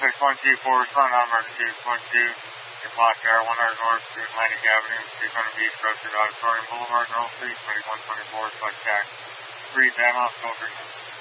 612-4, respond on emergency 612. Your block air 100 North to Atlantic Avenue, 600 East, Rochester Auditorium Boulevard, North Street, 2124, select tax. 3, Bama, filter.